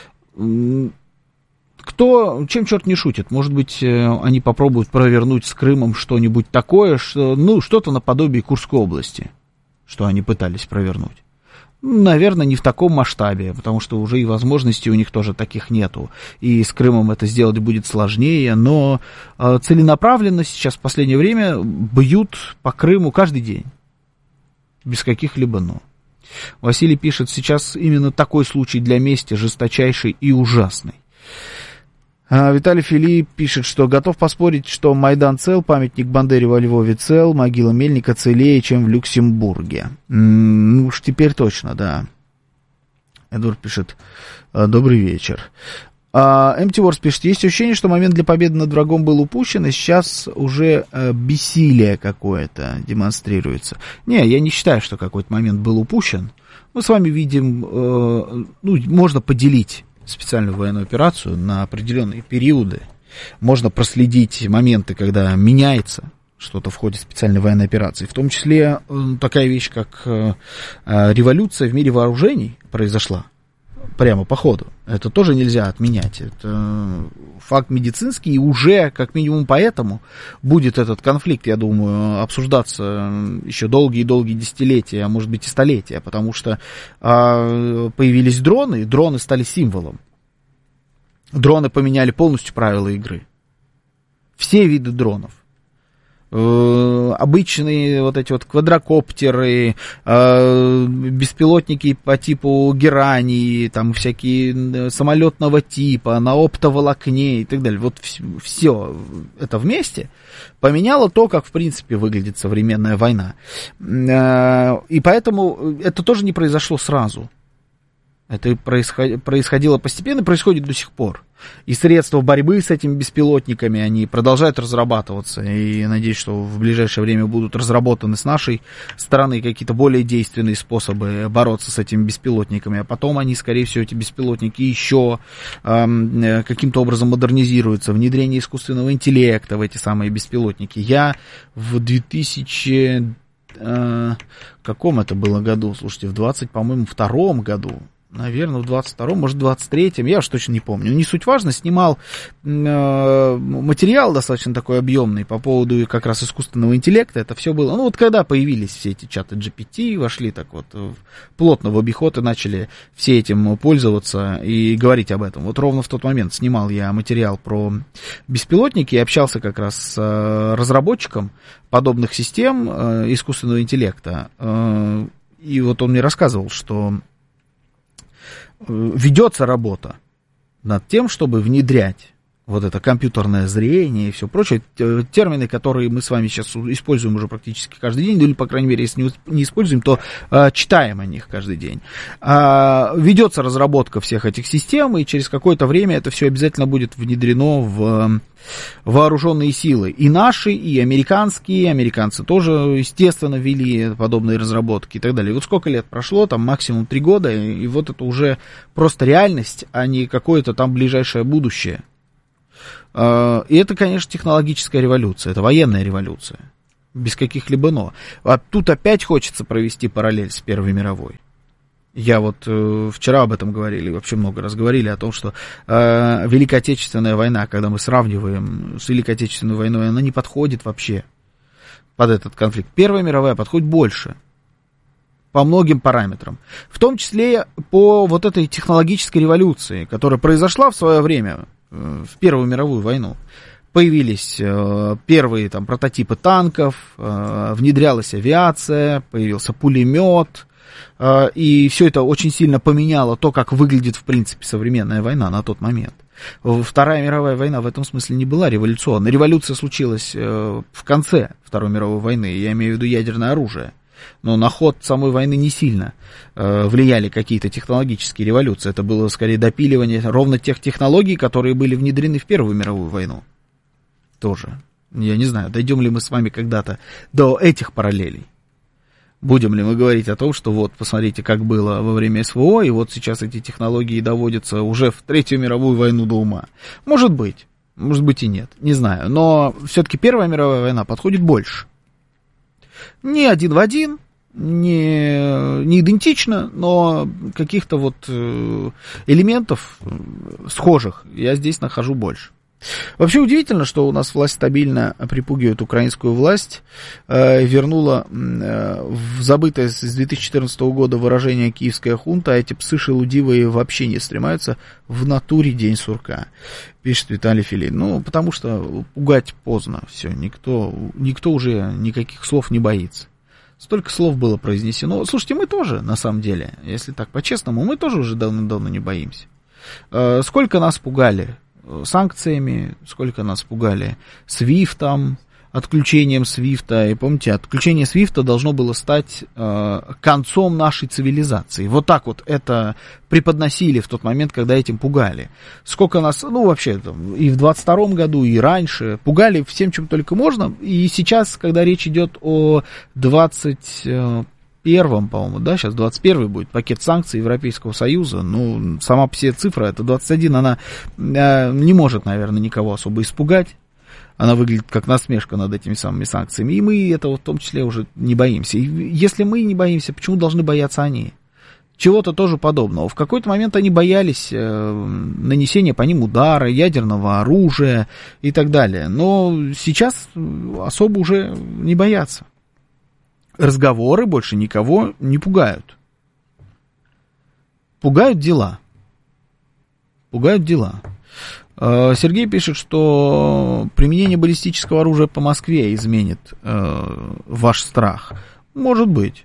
[SPEAKER 13] Чем черт не шутит? Может быть, они попробуют провернуть с Крымом что-нибудь такое, что-то наподобие Курской области, что они пытались провернуть. Наверное, не в таком масштабе, потому что уже и возможностей у них тоже таких нету. И с Крымом это сделать будет сложнее, но целенаправленно сейчас в последнее время бьют по Крыму каждый день. Без каких-либо «но». Василий пишет, сейчас именно такой случай для мести жесточайший и ужасный. Виталий Филипп пишет, что готов поспорить, что Майдан цел, памятник Бандере во Львове цел, могила Мельника целее, чем в Люксембурге. Уж теперь точно, да. Эдуард пишет, добрый вечер. Empty Wars пишет, есть ощущение, что момент для победы над врагом был упущен, и сейчас уже бессилие какое-то демонстрируется. Не, я не считаю, что какой-то момент был упущен. Мы с вами видим, можно поделить специальную военную операцию на определенные периоды. Можно проследить моменты, когда меняется что-то в ходе специальной военной операции. В том числе такая вещь, как революция в мире вооружений произошла прямо по ходу. Это тоже нельзя отменять. Это факт медицинский, и уже, как минимум, поэтому будет этот конфликт, я думаю, обсуждаться еще долгие-долгие десятилетия, а может быть и столетия, потому что появились дроны, и дроны стали символом. Дроны поменяли полностью правила игры. Все виды дронов. Обычные вот эти вот квадрокоптеры, беспилотники по типу герани, там всякие самолетного типа, на оптоволокне и так далее. Вот все это вместе поменяло то, как в принципе выглядит современная война. И поэтому это тоже не произошло сразу. Это происходило постепенно, происходит до сих пор. И средства борьбы с этими беспилотниками, они продолжают разрабатываться. И надеюсь, что в ближайшее время будут разработаны с нашей стороны какие-то более действенные способы бороться с этими беспилотниками. А потом они, скорее всего, эти беспилотники еще каким-то образом модернизируются. Внедрение искусственного интеллекта в эти самые беспилотники. Я в 2000... каком это было году? Слушайте, в 22-м году наверное, в 22-м, может, в 23-м, я уж точно не помню. Не суть важно, снимал материал достаточно такой объемный по поводу как раз искусственного интеллекта. Это все было, ну, вот когда появились все эти чаты GPT, вошли так вот плотно в обиход и начали все этим пользоваться и говорить об этом. Вот ровно в тот момент снимал я материал про беспилотники и общался как раз с разработчиком подобных систем искусственного интеллекта. И вот он мне рассказывал, что ведется работа над тем, чтобы внедрять вот это компьютерное зрение и все прочее, термины, которые мы с вами сейчас используем уже практически каждый день, или, по крайней мере, если не используем, то читаем о них каждый день. Ведется разработка всех этих систем, и через какое-то время это все обязательно будет внедрено в вооруженные силы. И наши, и американские, американцы тоже, естественно, ввели подобные разработки и так далее. И вот сколько лет прошло, там максимум 3 года, и вот это уже просто реальность, а не какое-то там ближайшее будущее. И это, конечно, технологическая революция, это военная революция, без каких-либо «но». А тут опять хочется провести параллель с Первой мировой. Я вот вчера об этом говорили, вообще много раз говорили о том, что Великая Отечественная война, когда мы сравниваем с Великой Отечественной войной, она не подходит вообще под этот конфликт. Первая мировая подходит больше по многим параметрам, в том числе по вот этой технологической революции, которая произошла в свое время, в Первую мировую войну. Появились первые там прототипы танков, внедрялась авиация, появился пулемет, и все это очень сильно поменяло то, как выглядит в принципе современная война на тот момент. Вторая мировая война в этом смысле не была революционной. Революция случилась в конце Второй мировой войны, я имею в виду ядерное оружие. Но на ход самой войны не сильно влияли какие-то технологические революции. Это было скорее допиливание ровно тех технологий, которые были внедрены в Первую мировую войну. Тоже. Я не знаю, дойдем ли мы с вами когда-то до этих параллелей. Будем ли мы говорить о том, что вот, посмотрите, как было во время СВО, и вот сейчас эти технологии доводятся уже в Третью мировую войну до ума. Может быть и нет, не знаю. Но все-таки Первая мировая война подходит больше. Не один в один, не идентично, но каких-то вот элементов схожих я здесь нахожу больше. Вообще удивительно, что у нас власть стабильно припугивает украинскую власть, вернула в забытое с 2014 года выражение «киевская хунта», а эти псы шелудивые вообще не стремаются в натуре день сурка, пишет Виталий Филин. Ну, потому что пугать поздно, все, никто уже никаких слов не боится. Столько слов было произнесено. Слушайте, мы тоже, на самом деле, если так по-честному, мы тоже уже давно не боимся. Сколько нас пугали санкциями, сколько нас пугали свифтом, отключением свифта. И помните, отключение свифта должно было стать концом нашей цивилизации. Вот так вот это преподносили в тот момент, когда этим пугали. Сколько нас, ну вообще, там, и в 22-м году, и раньше, пугали всем, чем только можно. И сейчас, когда речь идет о 21-м, по-моему, да, сейчас 21-й будет пакет санкций Европейского Союза, ну, сама по себе цифра, это 21, она не может, наверное, никого особо испугать, она выглядит как насмешка над этими самыми санкциями, и мы этого в том числе уже не боимся. И если мы не боимся, почему должны бояться они? Чего-то тоже подобного. В какой-то момент они боялись нанесения по ним удара, ядерного оружия и так далее, но сейчас особо уже не боятся. Разговоры больше никого не пугают. Пугают дела. Сергей пишет, что применение баллистического оружия по Москве изменит ваш страх. Может быть.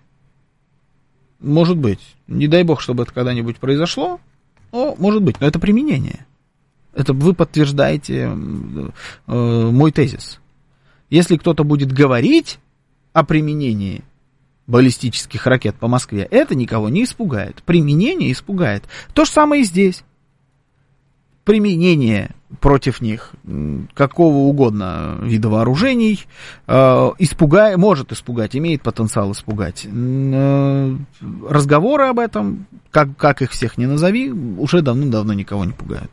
[SPEAKER 13] Не дай бог, чтобы это когда-нибудь произошло. Но может быть. Но это применение. Это вы подтверждаете мой тезис. Если кто-то будет говорить о применении баллистических ракет по Москве, это никого не испугает. Применение испугает. То же самое и здесь. Применение против них какого угодно вида вооружений может испугать, имеет потенциал испугать. Разговоры об этом, как их всех ни назови, уже давно никого не пугают.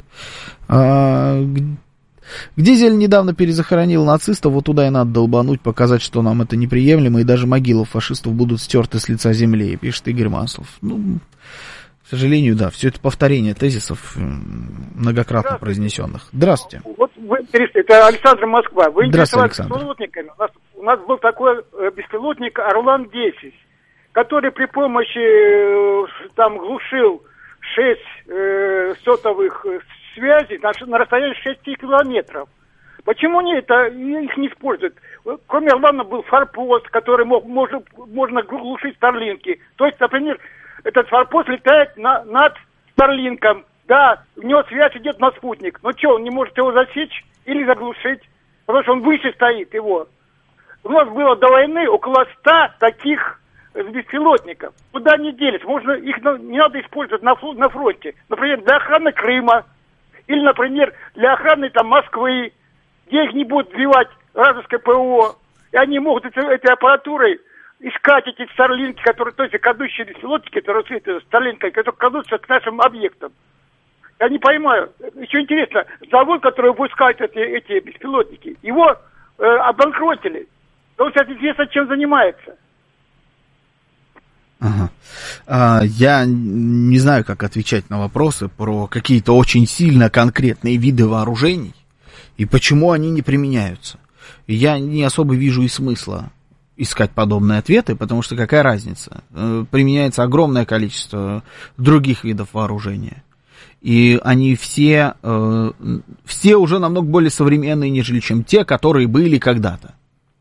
[SPEAKER 13] Гдизель недавно перезахоронил нацистов, вот туда и надо долбануть, показать, что нам это неприемлемо, и даже могилы фашистов будут стерты с лица земли, пишет Игорь Маслов. Ну, сожалению, да, все это повторение тезисов, многократно произнесенных. Здравствуйте.
[SPEAKER 14] Вот вы это Александр, Москва. Вы
[SPEAKER 13] интересовались
[SPEAKER 14] беспилотниками. У нас был такой беспилотник Орлан-10, который при помощи там глушил 6 сотовых связей на расстоянии 6 километров. Почему они их не используют? Кроме Орлана был форпост, который можно глушить старлинки. То есть, например, этот форпост летает над старлинком. Да, у него связь идет на спутник. Но что, он не может его засечь или заглушить? Потому что он выше стоит его. У нас было до войны около 100 таких беспилотников. Куда они делись? Можно, их не надо использовать на фронте. Например, для охраны Крыма. Или, например, для охраны там Москвы, где их не будут сбивать вражеское ПВО. И они могут этой аппаратурой искать эти старлинки, которые, то есть крадущие беспилотники, которые старлинками, которые крадутся к нашим объектам. Я не понимаю. Еще интересно, завод, который выпускает эти беспилотники, его обанкротили. Он сейчас известно, чем занимается.
[SPEAKER 13] Ага. Я не знаю, как отвечать на вопросы про какие-то очень сильно конкретные виды вооружений и почему они не применяются. Я не особо вижу и смысла искать подобные ответы, потому что какая разница? Применяется огромное количество других видов вооружения. И они все уже намного более современные, нежели чем те, которые были когда-то.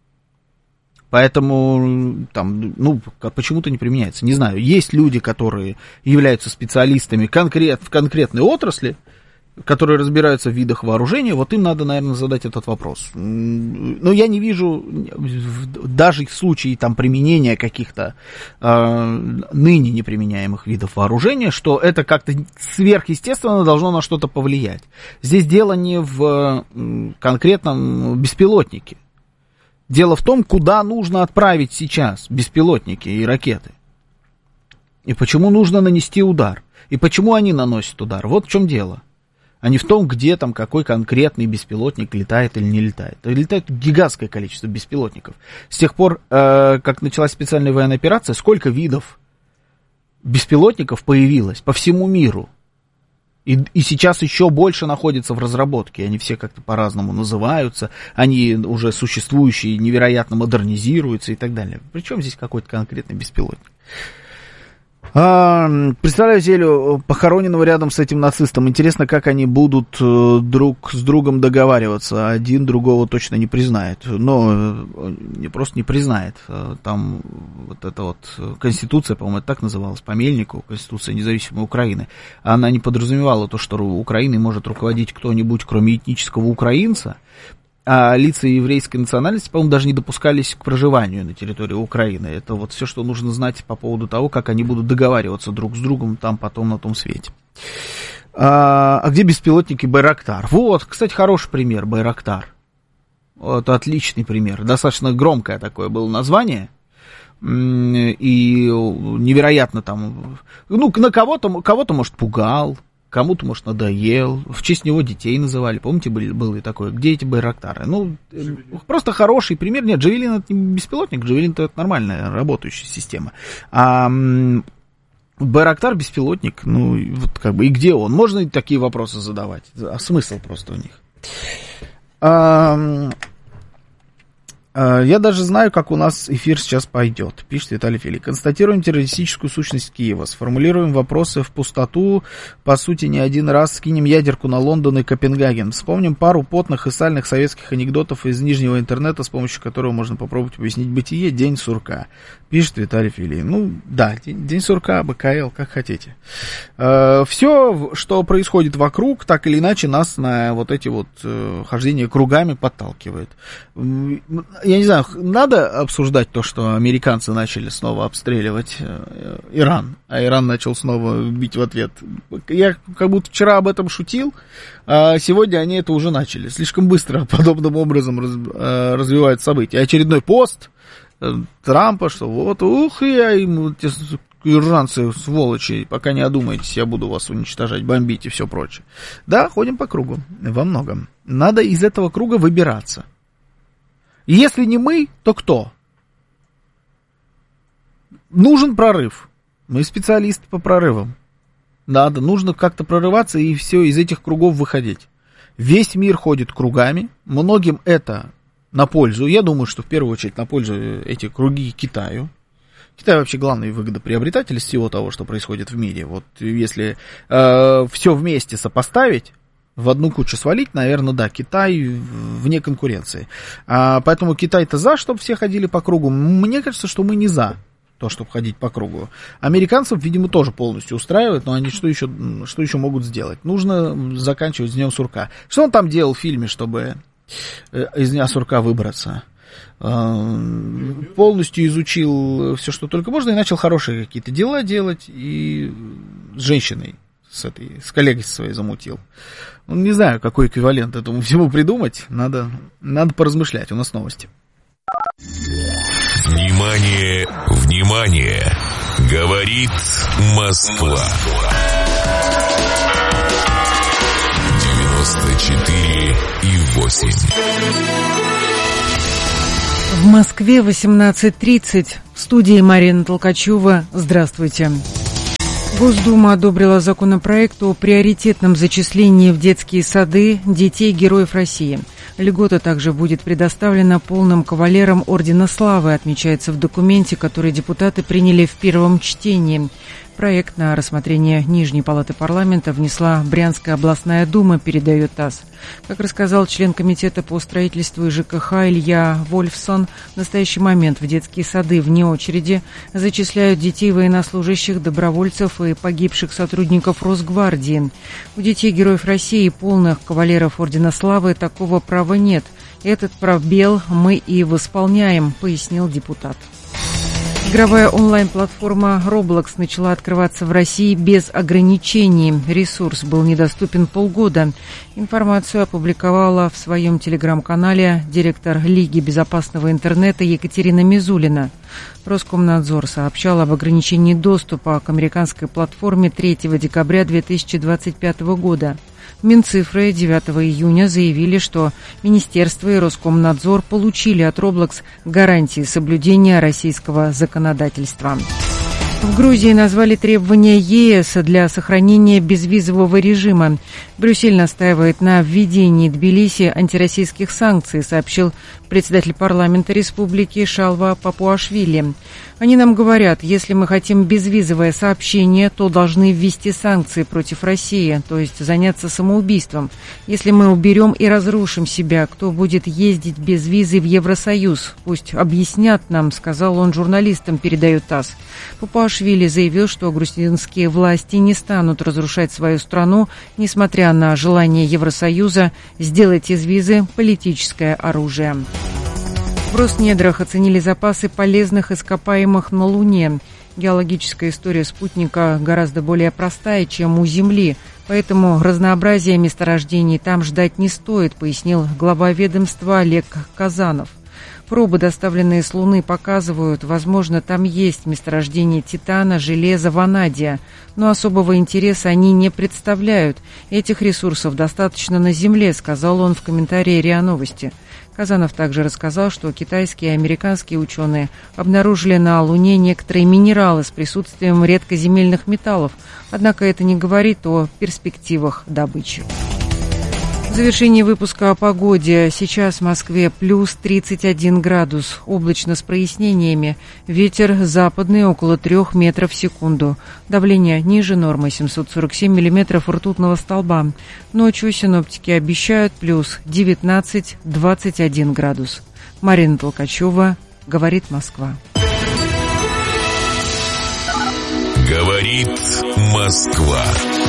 [SPEAKER 13] Поэтому там, почему-то не применяется. Не знаю, есть люди, которые являются специалистами в конкретной отрасли, которые разбираются в видах вооружения, вот им надо, наверное, задать этот вопрос. Но я не вижу, даже в случае там применения каких-то ныне неприменяемых видов вооружения, что это как-то сверхъестественно должно на что-то повлиять. Здесь дело не в конкретном беспилотнике. Дело в том, куда нужно отправить сейчас беспилотники и ракеты. И почему нужно нанести удар. И почему они наносят удар. Вот в чем дело. А не в том, где там какой конкретный беспилотник летает или не летает. Летает гигантское количество беспилотников. С тех пор, как началась специальная военная операция, сколько видов беспилотников появилось по всему миру. И сейчас еще больше находятся в разработке. Они все как-то по-разному называются. Они уже существующие невероятно модернизируются и так далее. Причем здесь какой-то конкретный беспилотник. Представляю Зелю, похороненного рядом с этим нацистом. Интересно, как они будут друг с другом договариваться. Один другого точно не признает. Но не просто не признает. Там вот эта вот Конституция, по-моему, это так называлась, по Мельнику, Конституция независимой Украины. Она не подразумевала то, что Украиной может руководить кто-нибудь, кроме этнического украинца. А лица еврейской национальности, по-моему, даже не допускались к проживанию на территории Украины. Это вот все, что нужно знать по поводу того, как они будут договариваться друг с другом там потом на том свете. А где беспилотники Байрактар? Вот, кстати, хороший пример, Байрактар. Вот, отличный пример. Достаточно громкое такое было название. И невероятно там... на кого-то, может, пугал. Кому-то, может, надоел. В честь него детей называли. Помните, было и такое? Где эти байрактары? Просто хороший пример. Нет, Джавелин это не беспилотник. Джавелин это нормальная работающая система. А байрактар беспилотник. Вот как бы и где он? Можно такие вопросы задавать? А смысл просто у них? Я даже знаю, как у нас эфир сейчас пойдет, пишет Виталий Филипп. Констатируем террористическую сущность Киева, сформулируем вопросы в пустоту, по сути, не один раз скинем ядерку на Лондон и Копенгаген. Вспомним пару потных и сальных советских анекдотов из нижнего интернета, с помощью которого можно попробовать объяснить бытие. День сурка, пишет Виталий Филипп. Да, день сурка, БКЛ, как хотите. Все, что происходит вокруг, так или иначе нас на вот эти вот хождения кругами подталкивает. Я не знаю, надо обсуждать то, что американцы начали снова обстреливать Иран, а Иран начал снова бить в ответ. Я как будто вчера об этом шутил, а сегодня они это уже начали. Слишком быстро подобным образом развивают события. Очередной пост Трампа, что вот, я ему, иржанцы, сволочи, пока не одумаетесь, я буду вас уничтожать, бомбить и все прочее. Да, ходим по кругу, во многом. Надо из этого круга выбираться. Если не мы, то кто? Нужен прорыв. Мы специалисты по прорывам. нужно как-то прорываться и все из этих кругов выходить. Весь мир ходит кругами, многим это на пользу. Я думаю, что в первую очередь на пользу эти круги Китаю. Китай вообще главный выгодоприобретатель из всего того, что происходит в мире. Вот если все вместе сопоставить, в одну кучу свалить, наверное, да, Китай вне конкуренции. Поэтому Китай-то за, чтобы все ходили по кругу. Мне кажется, что мы не за то, чтобы ходить по кругу. Американцев, видимо, тоже полностью устраивает, но они что еще могут сделать? Нужно заканчивать с днем сурка. Что он там делал в фильме, чтобы из дня сурка выбраться? Полностью изучил все, что только можно, и начал хорошие какие-то дела делать, и с женщиной, с коллегой своей замутил. Не знаю, какой эквивалент этому всему придумать, надо поразмышлять, у нас новости.
[SPEAKER 5] Внимание, внимание! Говорит Москва. 94,8.
[SPEAKER 15] В Москве 18:30. В студии Марина Толкачева. Здравствуйте. Госдума одобрила законопроект о приоритетном зачислении в детские сады детей Героев России. Льгота также будет предоставлена полным кавалерам Ордена Славы, отмечается в документе, который депутаты приняли в первом чтении. Проект на рассмотрение Нижней палаты парламента внесла Брянская областная дума, передает ТАСС. Как рассказал член комитета по строительству и ЖКХ Илья Вольфсон, в настоящий момент в детские сады вне очереди зачисляют детей военнослужащих, добровольцев и погибших сотрудников Росгвардии. У детей Героев России и полных кавалеров Ордена Славы такого права нет. Этот пробел мы и восполняем, пояснил депутат. Игровая онлайн-платформа Roblox начала открываться в России без ограничений. Ресурс был недоступен полгода. Информацию опубликовала в своем телеграм-канале директор Лиги безопасного интернета Екатерина Мизулина. Роскомнадзор сообщал об ограничении доступа к американской платформе 3 декабря 2025 года. Минцифры 9 июня заявили, что Министерство и Роскомнадзор получили от Roblox гарантии соблюдения российского законодательства. В Грузии назвали требования ЕС для сохранения безвизового режима. Брюссель настаивает на введении Тбилиси антироссийских санкций, сообщил председатель парламента республики Шалва Папуашвили. Они нам говорят, если мы хотим безвизовое сообщение, то должны ввести санкции против России, то есть заняться самоубийством. Если мы уберем и разрушим себя, кто будет ездить без визы в Евросоюз? Пусть объяснят нам, сказал он журналистам, передает ТАСС. Папуашвили заявил, что грузинские власти не станут разрушать свою страну, несмотря на желание Евросоюза сделать из визы политическое оружие. В Роснедрах оценили запасы полезных ископаемых на Луне. Геологическая история спутника гораздо более простая, чем у Земли, поэтому разнообразие месторождений там ждать не стоит, пояснил глава ведомства Олег Казанов. Пробы, доставленные с Луны, показывают, возможно, там есть месторождение титана, железа, ванадия, но особого интереса они не представляют. Этих ресурсов достаточно на Земле, сказал он в комментарии РИА Новости. Казанов также рассказал, что китайские и американские ученые обнаружили на Луне некоторые минералы с присутствием редкоземельных металлов, однако это не говорит о перспективах добычи. В завершении выпуска о погоде. Сейчас в Москве плюс 31 градус. Облачно с прояснениями. Ветер западный около 3 метров в секунду. Давление ниже нормы 747 миллиметров ртутного столба. Ночью синоптики обещают плюс 19-21 градус. Марина Толкачева, говорит Москва.
[SPEAKER 5] Говорит Москва.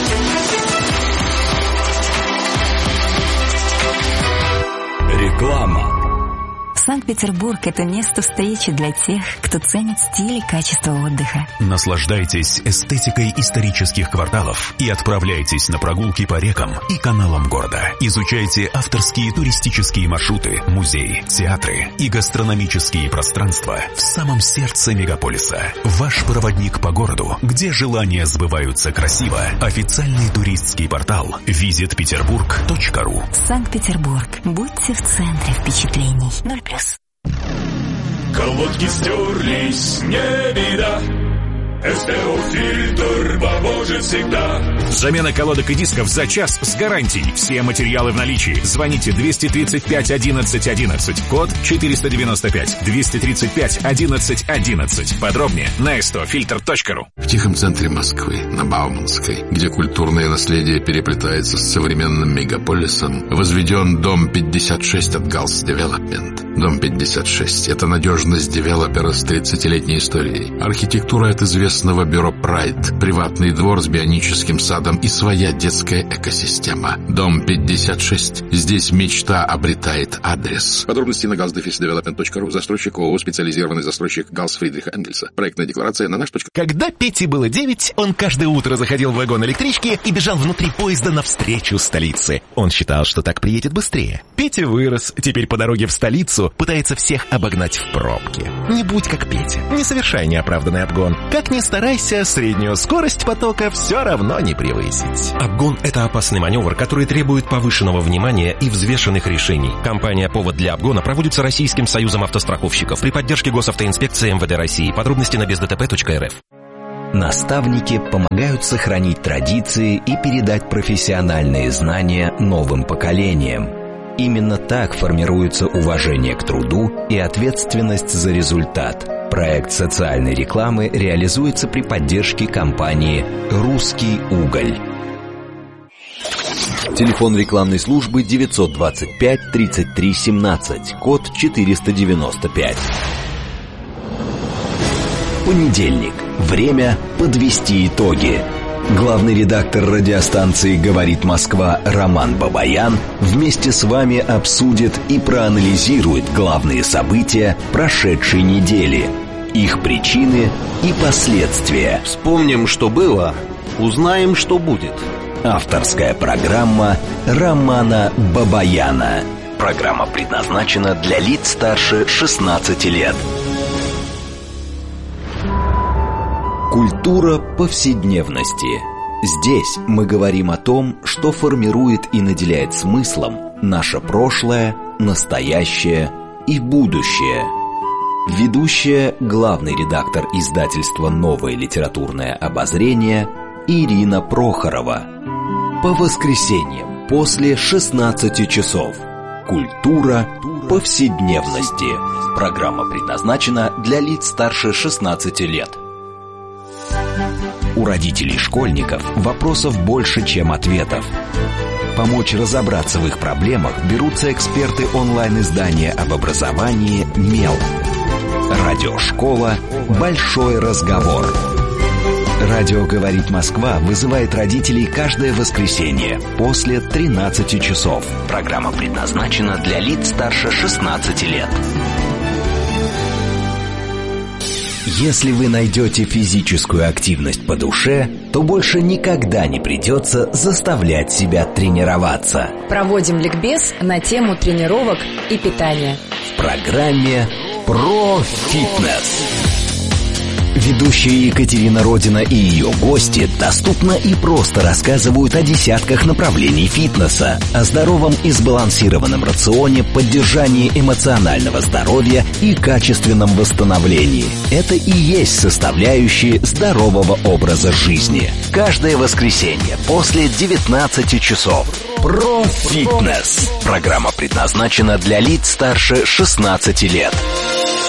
[SPEAKER 8] Реклама.
[SPEAKER 16] Санкт-Петербург – это место встречи для тех, кто ценит стиль и качество отдыха.
[SPEAKER 17] Наслаждайтесь эстетикой исторических кварталов и отправляйтесь на прогулки по рекам и каналам города. Изучайте авторские туристические маршруты, музеи, театры и гастрономические пространства в самом сердце мегаполиса. Ваш проводник по городу, где желания сбываются красиво. Официальный туристский портал visitpeterburg.ru.
[SPEAKER 16] Санкт-Петербург. Будьте в центре впечатлений. 0+.
[SPEAKER 18] Колодки стерлись, не беда. СТО фильтр поможет
[SPEAKER 5] поможет всегда.
[SPEAKER 17] Замена колодок и дисков за час с гарантией. Все материалы в наличии. Звоните 235 11 11. Код 495. 235 11 11. Подробнее на stofilter.ru.
[SPEAKER 18] В тихом центре Москвы, на Бауманской, где культурное наследие переплетается с современным мегаполисом, возведен дом 56 от Галс Девелопмент. Дом 56 — это надежность девелопера с 30-летней историей. Архитектура от известного бюро Pride, приватный двор с бионическим садом и своя детская экосистема. Дом 56. Здесь мечта обретает адрес. Подробности на galsdevelopment.ru. Застройщик ООО «Специализированный застройщик Галс Фридриха Энгельса». Проектная декларация на наш.
[SPEAKER 19] Когда Пете было 9, он каждое утро заходил в вагон электрички и бежал внутри поезда навстречу столице. Он считал, что так приедет быстрее. Петя вырос, теперь по дороге в столицу пытается всех обогнать в пробке. Не будь как Петя, не совершай неоправданный обгон. Как ни старайся, среднюю скорость потока все равно не превысить.
[SPEAKER 20] Обгон — это опасный маневр, который требует повышенного внимания и взвешенных решений. Кампания «Повод для обгона» проводится Российским союзом автостраховщиков при поддержке Госавтоинспекции МВД России. Подробности на бездтп.рф.
[SPEAKER 8] Наставники помогают сохранить традиции и передать профессиональные знания новым поколениям. Именно так формируется уважение к труду и ответственность за результат. Проект социальной рекламы реализуется при поддержке компании «Русский уголь». Телефон рекламной службы 925 33 17, код 495. Понедельник. Время подвести итоги. Главный редактор радиостанции «Говорит Москва» Роман Бабаян вместе с вами обсудит и проанализирует главные события прошедшей недели, их причины и последствия.
[SPEAKER 21] Вспомним, что было, узнаем, что будет.
[SPEAKER 8] Авторская программа Романа Бабаяна. Программа предназначена для лиц старше 16 лет. Культура повседневности. Здесь мы говорим о том, что формирует и наделяет смыслом наше прошлое, настоящее и будущее. Ведущая, главный редактор издательства «Новое литературное обозрение» Ирина Прохорова. По воскресеньям после 16 часов. Культура повседневности. Программа предназначена для лиц старше 16 лет. У родителей школьников вопросов больше, чем ответов. Помочь разобраться в их проблемах берутся эксперты онлайн-издания об образовании «Мел». Радиошкола «Большой разговор». Радио «Говорит Москва» вызывает родителей каждое воскресенье после 13 часов. Программа предназначена для лиц старше 16 лет. Если вы найдете физическую активность по душе, то больше никогда не придется заставлять себя тренироваться.
[SPEAKER 22] Проводим ликбез на тему тренировок и питания.
[SPEAKER 8] В программе «Про фитнес». Ведущая Екатерина Родина и ее гости доступно и просто рассказывают о десятках направлений фитнеса, о здоровом и сбалансированном рационе, поддержании эмоционального здоровья и качественном восстановлении. Это и есть составляющие здорового образа жизни. Каждое воскресенье после 19 часов. Про фитнес. Программа предназначена для лиц старше 16 лет.